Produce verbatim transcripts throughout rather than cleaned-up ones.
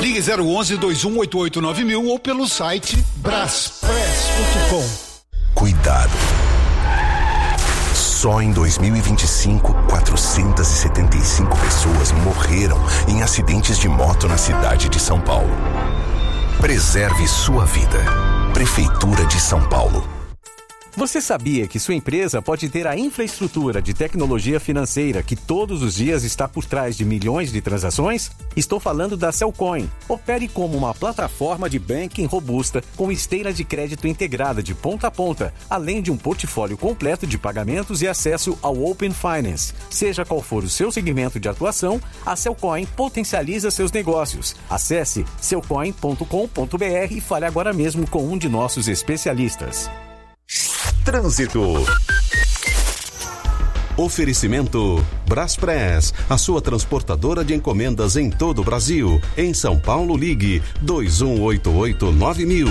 Ligue zero onze, dois um oito oito nove mil ou pelo site braspress ponto com. Cuidado. Só em dois mil e vinte e cinco, quatrocentas e setenta e cinco pessoas morreram em acidentes de moto na cidade de São Paulo. Preserve sua vida. Prefeitura de São Paulo. Você sabia que sua empresa pode ter a infraestrutura de tecnologia financeira que todos os dias está por trás de milhões de transações? Estou falando da Cellcoin. Opere como uma plataforma de banking robusta com esteira de crédito integrada de ponta a ponta, além de um portfólio completo de pagamentos e acesso ao Open Finance. Seja qual for o seu segmento de atuação, a Cellcoin potencializa seus negócios. Acesse cellcoin ponto com ponto b r e fale agora mesmo com um de nossos especialistas. Trânsito. Oferecimento Braspress, a sua transportadora de encomendas em todo o Brasil. Em São Paulo, ligue dois um oito oito nove mil.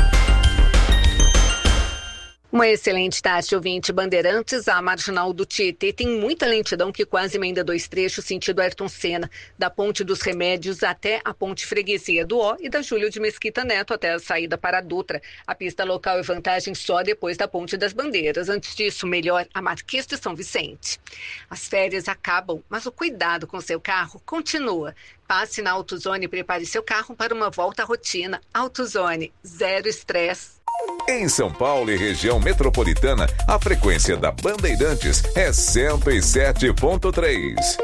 Uma excelente tarde, ouvinte Bandeirantes. A Marginal do Tietê tem muita lentidão que quase emenda dois trechos sentido Ayrton Senna, da Ponte dos Remédios até a Ponte Freguesia do Ó e da Júlio de Mesquita Neto até a saída para a Dutra. A pista local é vantagem só depois da Ponte das Bandeiras. Antes disso, melhor a Marquês de São Vicente. As férias acabam, mas o cuidado com seu carro continua. Passe na AutoZone e prepare seu carro para uma volta à rotina. AutoZone, zero estresse. Em São Paulo e região metropolitana, a frequência da Bandeirantes é cento e sete ponto três.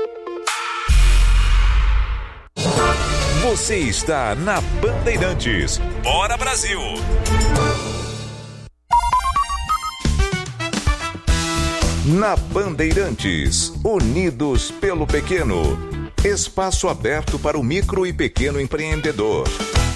Você está na Bandeirantes. Bora, Brasil! Na Bandeirantes, unidos pelo pequeno. Espaço aberto para o micro e pequeno empreendedor.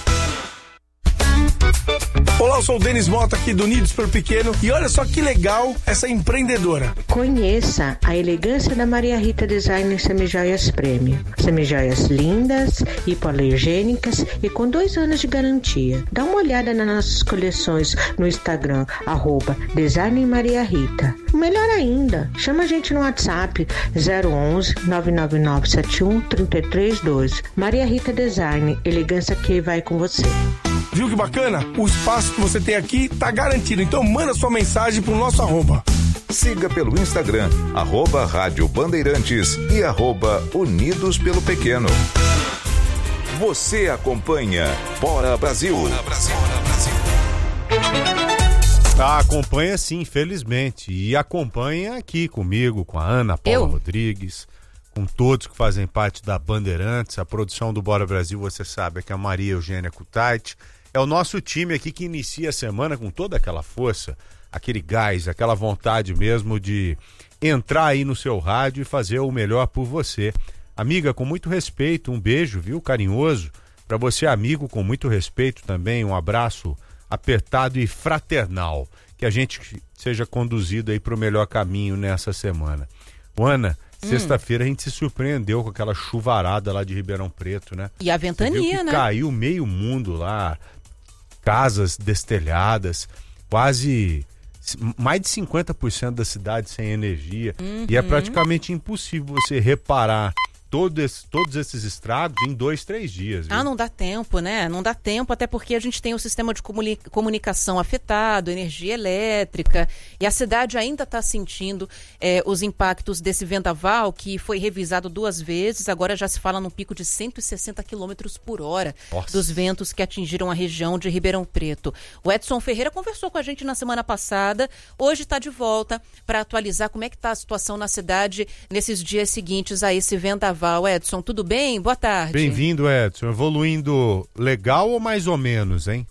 Olá, eu sou o Denis Mota aqui do Unidos pelo Pequeno e olha só que legal essa empreendedora. Conheça a elegância da Maria Rita Design Semijoias Prêmio. Semijoias lindas, hipoalergênicas e com dois anos de garantia. Dá uma olhada nas nossas coleções no Instagram, arroba Design Maria Rita. Melhor ainda, chama a gente no WhatsApp zero onze, nove nove nove sete um, três três um dois. Maria Rita Design, elegância que vai com você. Viu que bacana? O espaço que você tem aqui tá garantido, então manda sua mensagem pro nosso arroba. Siga pelo Instagram, arroba Rádio Bandeirantes e arroba Unidos pelo Pequeno. Você acompanha Bora Brasil. Bora Brasil. Bora Brasil. Ah, acompanha sim, infelizmente. E acompanha aqui comigo, com a Ana Paula Eu? Rodrigues, com todos que fazem parte da Bandeirantes. A produção do Bora Brasil, você sabe, é que a Maria Eugênia Kutait. É o nosso time aqui que inicia a semana com toda aquela força, aquele gás, aquela vontade mesmo de entrar aí no seu rádio e fazer o melhor por você. Amiga, com muito respeito, um beijo, viu, carinhoso. Para você, amigo, com muito respeito também, um abraço apertado e fraternal. Que a gente seja conduzido aí para o melhor caminho nessa semana. Ana, hum. sexta-feira a gente se surpreendeu com aquela chuvarada lá de Ribeirão Preto, né? E a ventania, né? Caiu meio mundo lá, casas destelhadas, quase mais de cinquenta por cento da cidade sem energia. Uhum. E é praticamente impossível você reparar Todo esse, todos esses estragos em dois, três dias. Viu? Ah, não dá tempo, né? Não dá tempo, até porque a gente tem o sistema de comuni- comunicação afetado, energia elétrica, e a cidade ainda está sentindo eh, os impactos desse vendaval, que foi revisado duas vezes, agora já se fala num pico de cento e sessenta quilômetros por hora Nossa. dos ventos que atingiram a região de Ribeirão Preto. O Edson Ferreira conversou com a gente na semana passada, hoje está de volta para atualizar como é que está a situação na cidade nesses dias seguintes a esse vendaval. Edson, tudo bem? Boa tarde. Bem-vindo, Edson. Evoluindo legal ou mais ou menos, hein?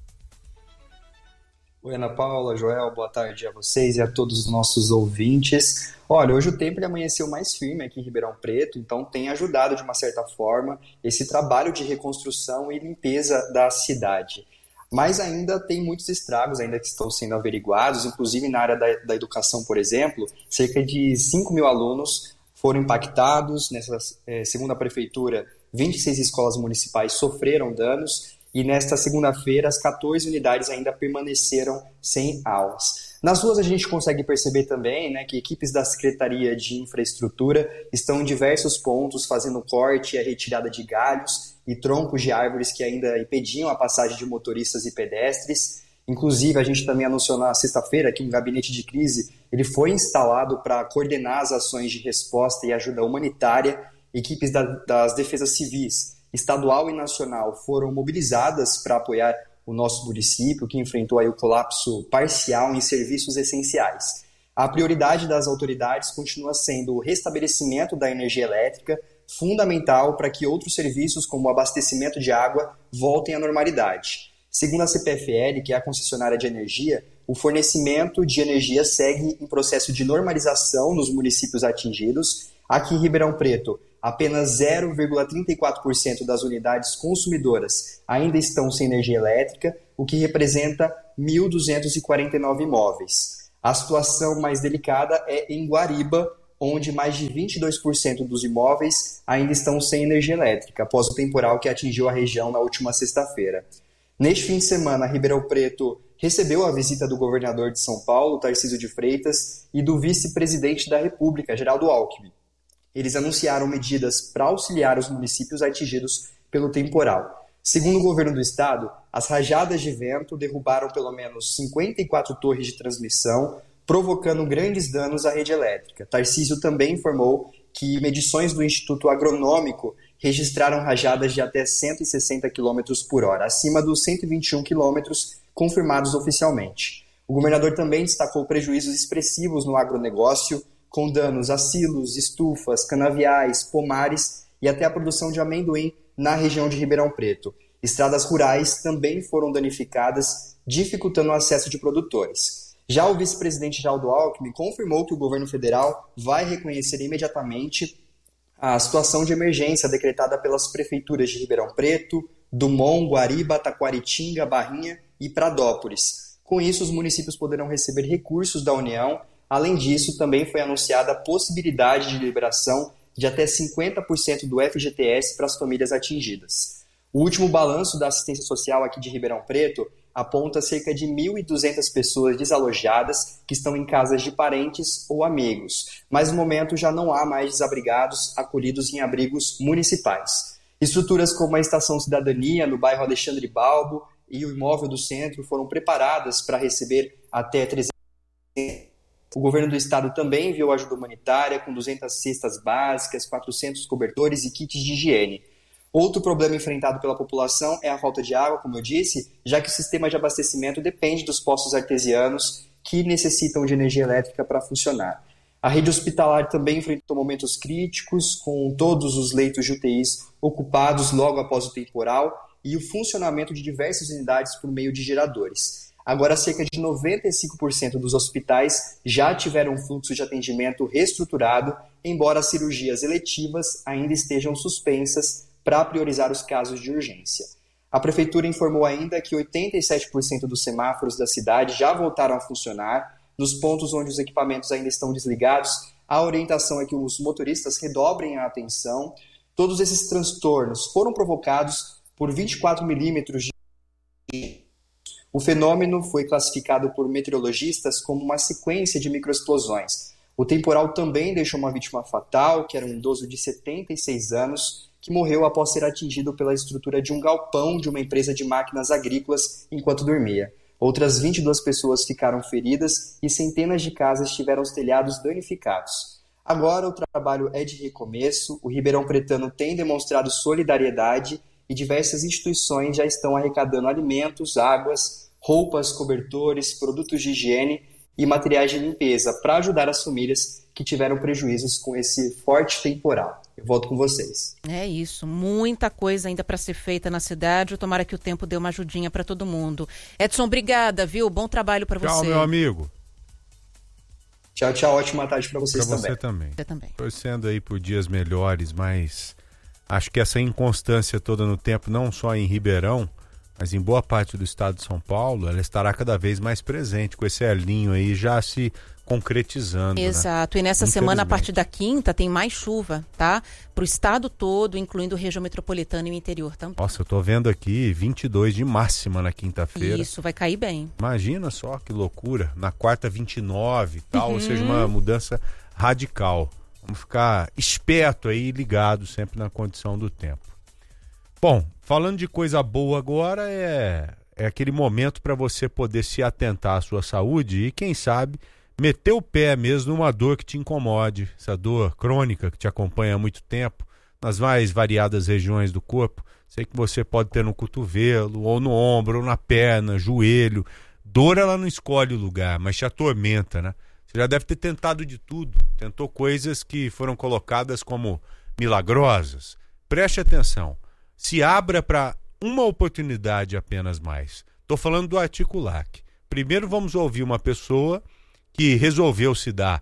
Oi, Ana Paula, Joel, boa tarde a vocês e a todos os nossos ouvintes. Olha, hoje o tempo amanheceu mais firme aqui em Ribeirão Preto, então tem ajudado de uma certa forma esse trabalho de reconstrução e limpeza da cidade. Mas ainda tem muitos estragos ainda que estão sendo averiguados, inclusive na área da, da educação, por exemplo, cerca de cinco mil alunos foram impactados. Nessa, eh, segundo a prefeitura, vinte e seis escolas municipais sofreram danos e nesta segunda-feira as quatorze unidades ainda permaneceram sem aulas. Nas ruas a gente consegue perceber também, né, que equipes da Secretaria de Infraestrutura estão em diversos pontos fazendo corte e a retirada de galhos e troncos de árvores que ainda impediam a passagem de motoristas e pedestres. Inclusive, a gente também anunciou na sexta-feira que um gabinete de crise ele foi instalado para coordenar as ações de resposta e ajuda humanitária. Equipes da, das defesas civis, estadual e nacional, foram mobilizadas para apoiar o nosso município, que enfrentou aí o colapso parcial em serviços essenciais. A prioridade das autoridades continua sendo o restabelecimento da energia elétrica, fundamental para que outros serviços, como o abastecimento de água, voltem à normalidade. Segundo a C P F L, que é a concessionária de energia, o fornecimento de energia segue em processo de normalização nos municípios atingidos. Aqui em Ribeirão Preto, apenas zero vírgula trinta e quatro por cento das unidades consumidoras ainda estão sem energia elétrica, o que representa mil duzentos e quarenta e nove imóveis. A situação mais delicada é em Guariba, onde mais de vinte e dois por cento dos imóveis ainda estão sem energia elétrica, após o temporal que atingiu a região na última sexta-feira. Neste fim de semana, Ribeirão Preto recebeu a visita do governador de São Paulo, Tarcísio de Freitas, e do vice-presidente da República, Geraldo Alckmin. Eles anunciaram medidas para auxiliar os municípios atingidos pelo temporal. Segundo o governo do estado, as rajadas de vento derrubaram pelo menos cinquenta e quatro torres de transmissão, provocando grandes danos à rede elétrica. Tarcísio também informou que medições do Instituto Agronômico registraram rajadas de até cento e sessenta quilômetros por hora, acima dos cento e vinte e um quilômetros confirmados oficialmente. O governador também destacou prejuízos expressivos no agronegócio, com danos a silos, estufas, canaviais, pomares e até a produção de amendoim na região de Ribeirão Preto. Estradas rurais também foram danificadas, dificultando o acesso de produtores. Já o vice-presidente Geraldo Alckmin confirmou que o governo federal vai reconhecer imediatamente a situação de emergência decretada pelas prefeituras de Ribeirão Preto, Dumont, Guariba, Taquaritinga, Barrinha e Pradópolis. Com isso, os municípios poderão receber recursos da União. Além disso, também foi anunciada a possibilidade de liberação de até cinquenta por cento do F G T S para as famílias atingidas. O último balanço da assistência social aqui de Ribeirão Preto aponta cerca de mil e duzentas pessoas desalojadas que estão em casas de parentes ou amigos, mas no momento já não há mais desabrigados acolhidos em abrigos municipais. Estruturas como a Estação Cidadania, no bairro Alexandre Balbo, e o imóvel do centro foram preparadas para receber até trezentos. O governo do estado também enviou ajuda humanitária com duzentas cestas básicas, quatrocentos cobertores e kits de higiene. Outro problema enfrentado pela população é a falta de água, como eu disse, já que o sistema de abastecimento depende dos poços artesianos que necessitam de energia elétrica para funcionar. A rede hospitalar também enfrentou momentos críticos, com todos os leitos de U T Is ocupados logo após o temporal e o funcionamento de diversas unidades por meio de geradores. Agora, cerca de noventa e cinco por cento dos hospitais já tiveram um fluxo de atendimento reestruturado, embora as cirurgias eletivas ainda estejam suspensas para priorizar os casos de urgência. A Prefeitura informou ainda que oitenta e sete por cento dos semáforos da cidade já voltaram a funcionar. Nos pontos onde os equipamentos ainda estão desligados, a orientação é que os motoristas redobrem a atenção. Todos esses transtornos foram provocados por vinte e quatro milímetros de... O fenômeno foi classificado por meteorologistas como uma sequência de microexplosões. O temporal também deixou uma vítima fatal, que era um idoso de setenta e seis anos, que morreu após ser atingido pela estrutura de um galpão de uma empresa de máquinas agrícolas enquanto dormia. Outras vinte e duas pessoas ficaram feridas e centenas de casas tiveram os telhados danificados. Agora o trabalho é de recomeço, o Ribeirão Pretano tem demonstrado solidariedade e diversas instituições já estão arrecadando alimentos, águas, roupas, cobertores, produtos de higiene e materiais de limpeza para ajudar as famílias que tiveram prejuízos com esse forte temporal. Eu volto com vocês. É isso, muita coisa ainda para ser feita na cidade. Tomara que o tempo dê uma ajudinha para todo mundo. Edson, obrigada, viu? Bom trabalho para você. Tchau, meu amigo. Tchau, tchau. Ótima tarde para vocês pra também. Você também. Você também. Torcendo aí por dias melhores, mas acho que essa inconstância toda no tempo, não só em Ribeirão, mas em boa parte do estado de São Paulo, ela estará cada vez mais presente, com esse elinho aí já se concretizando. Exato, né? E nessa semana, a partir da quinta, tem mais chuva, tá? Pro estado todo, incluindo região metropolitana e o interior também. Nossa, eu tô vendo aqui vinte e dois de máxima na quinta-feira. Isso, vai cair bem. Imagina só que loucura, na quarta vinte e nove e tal, Uhum. ou seja, uma mudança radical. Vamos ficar esperto aí, ligado sempre na condição do tempo. Bom, falando de coisa boa agora, é, é aquele momento para você poder se atentar à sua saúde e, quem sabe, meter o pé mesmo numa dor que te incomode, essa dor crônica que te acompanha há muito tempo, nas mais variadas regiões do corpo. Sei que você pode ter no cotovelo, ou no ombro, ou na perna, joelho. Dor, ela não escolhe o lugar, mas te atormenta, né? Você já deve ter tentado de tudo. Tentou coisas que foram colocadas como milagrosas. Preste atenção. Se abra para uma oportunidade apenas mais. Estou falando do Articulac. Primeiro vamos ouvir uma pessoa que resolveu se dar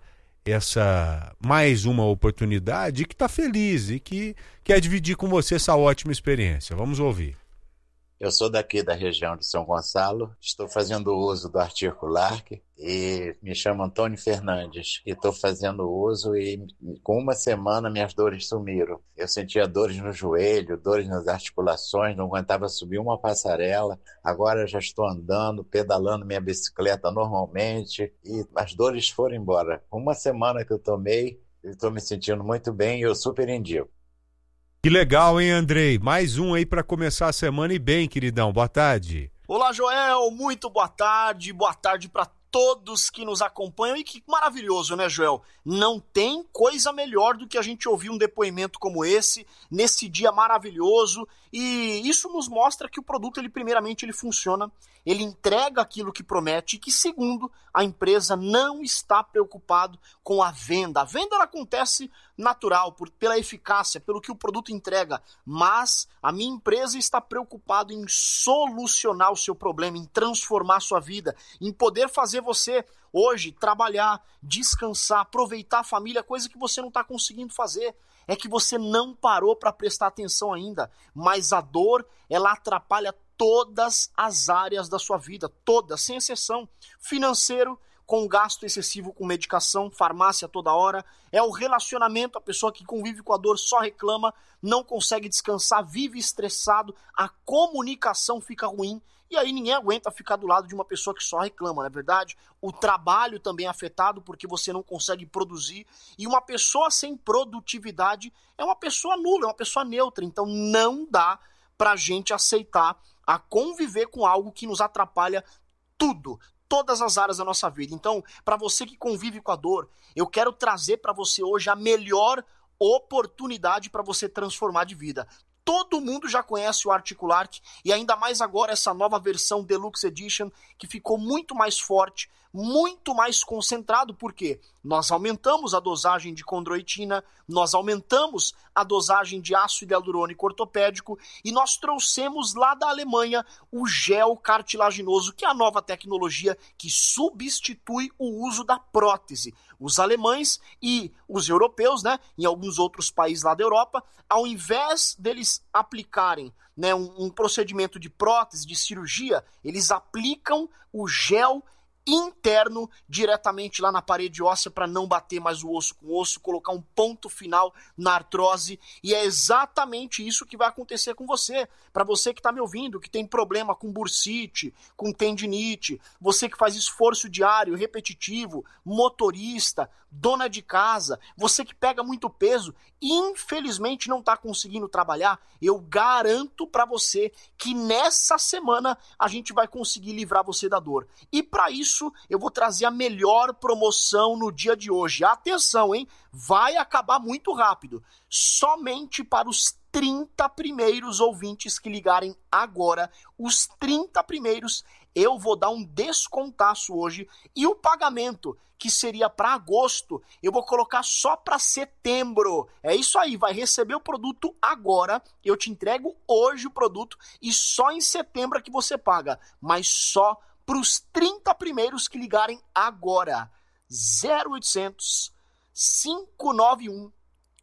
essa mais uma oportunidade e que está feliz e que quer dividir com você essa ótima experiência. Vamos ouvir. Eu sou daqui da região de São Gonçalo, estou fazendo uso do Articulac e me chamo Antônio Fernandes e estou fazendo uso e com uma semana minhas dores sumiram. Eu sentia dores no joelho, dores nas articulações, não aguentava subir uma passarela. Agora eu já estou andando, pedalando minha bicicleta normalmente e as dores foram embora. Uma semana que eu tomei, eu estou me sentindo muito bem e eu super indico. Que legal, hein, Andrei? Mais um aí para começar a semana e bem, queridão. Boa tarde. Olá, Joel. Muito boa tarde. Boa tarde para todos que nos acompanham. E que maravilhoso, né, Joel? Não tem coisa melhor do que a gente ouvir um depoimento como esse, nesse dia maravilhoso. E isso nos mostra que o produto, ele primeiramente, ele funciona, ele entrega aquilo que promete e que, segundo, a empresa não está preocupado com a venda. A venda ela acontece natural, por, pela eficácia, pelo que o produto entrega, mas a minha empresa está preocupada em solucionar o seu problema, em transformar a sua vida, em poder fazer você hoje trabalhar, descansar, aproveitar a família, coisa que você não está conseguindo fazer. É que você não parou para prestar atenção ainda, mas a dor, ela atrapalha todas as áreas da sua vida, todas, sem exceção. Financeiro, com gasto excessivo com medicação, farmácia toda hora, é o relacionamento, a pessoa que convive com a dor só reclama, não consegue descansar, vive estressado, a comunicação fica ruim, e aí ninguém aguenta ficar do lado de uma pessoa que só reclama, não é verdade? O trabalho também é afetado porque você não consegue produzir, e uma pessoa sem produtividade é uma pessoa nula, é uma pessoa neutra, então não dá pra gente aceitar a conviver com algo que nos atrapalha tudo, todas as áreas da nossa vida. Então, para você que convive com a dor, eu quero trazer para você hoje a melhor oportunidade para você transformar de vida. Todo mundo já conhece o Articulac e ainda mais agora essa nova versão Deluxe Edition que ficou muito mais forte, muito mais concentrado, porque nós aumentamos a dosagem de condroitina, nós aumentamos a dosagem de ácido hialurônico ortopédico e nós trouxemos lá da Alemanha o gel cartilaginoso, que é a nova tecnologia que substitui o uso da prótese. Os alemães e os europeus, né, em alguns outros países lá da Europa, ao invés deles aplicarem, né, um, um procedimento de prótese, de cirurgia, eles aplicam o gel interno diretamente lá na parede óssea para não bater mais o osso com o osso, colocar um ponto final na artrose, e é exatamente isso que vai acontecer com você. Para você que está me ouvindo, que tem problema com bursite, com tendinite, você que faz esforço diário, repetitivo, motorista, dona de casa, você que pega muito peso e infelizmente não está conseguindo trabalhar, eu garanto para você que nessa semana a gente vai conseguir livrar você da dor. E para isso eu vou trazer a melhor promoção no dia de hoje. Atenção, hein? Vai acabar muito rápido. Somente para os trinta primeiros ouvintes que ligarem agora, os trinta primeiros, eu vou dar um descontaço hoje e o pagamento, que seria para agosto, eu vou colocar só para setembro. É isso aí, vai receber o produto agora, eu te entrego hoje o produto e só em setembro é que você paga, mas só para os trinta primeiros que ligarem agora. zero oitocentos, cinco nove um,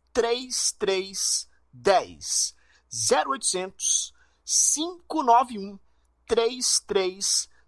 três três um zero. zero oitocentos, cinco nove um, três três um zero.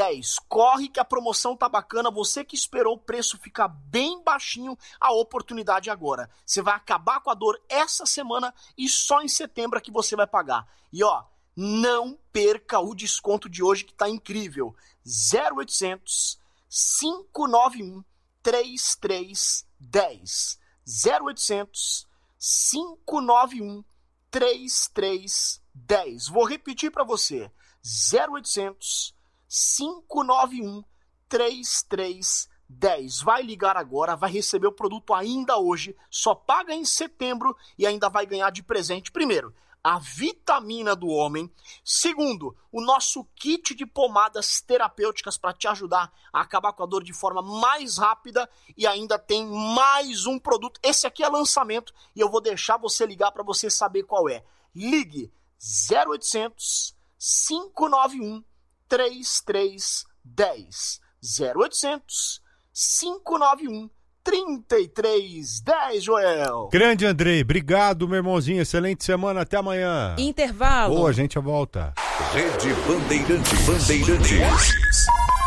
Corre que a promoção tá bacana, você que esperou o preço ficar bem baixinho, a oportunidade agora. Você vai acabar com a dor essa semana e só em setembro é que você vai pagar. E ó, não perca o desconto de hoje que tá incrível. zero oitocentos, cinco nove um, três três um zero. zero oitocentos, cinco nove um, três três um dez. Vou repetir para você. zero oitocentos, cinco nove um, três três dez. Vai ligar agora, vai receber o produto ainda hoje, só paga em setembro e ainda vai ganhar de presente, primeiro, a vitamina do homem. Segundo, o nosso kit de pomadas terapêuticas para te ajudar a acabar com a dor de forma mais rápida. E ainda tem mais um produto. Esse aqui é lançamento e eu vou deixar você ligar para você saber qual é. Ligue zero oitocentos, cinco nove um, três três dez. zero oitocentos, cinco nove um, trinta e três dez, Joel. Grande Andrei, obrigado, meu irmãozinho. Excelente semana, até amanhã. Intervalo. Boa, a gente volta. Rede Bandeirantes. Bandeirantes.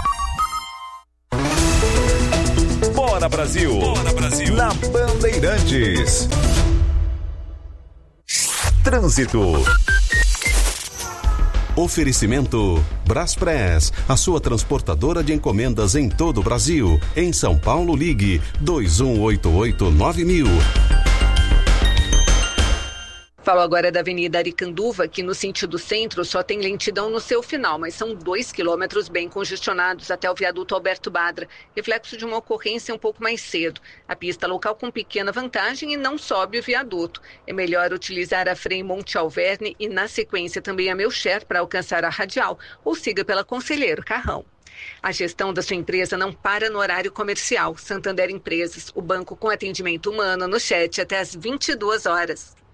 Bora Brasil. Bora Brasil. Na Bandeirantes. Trânsito. Oferecimento Braspress, a sua transportadora de encomendas em todo o Brasil. Em São Paulo, ligue dois um oito oito nove mil. Falo agora da Avenida Aricanduva, que no sentido centro só tem lentidão no seu final, mas são dois quilômetros bem congestionados até o viaduto Alberto Badra, reflexo de uma ocorrência um pouco mais cedo. A pista local com pequena vantagem e não sobe o viaduto. É melhor utilizar a Frei Monte Alverne e na sequência também a Melcher para alcançar a Radial, ou siga pela Conselheiro Carrão. A gestão da sua empresa não para no horário comercial. Santander Empresas, o banco com atendimento humano no chat até às vinte e duas horas.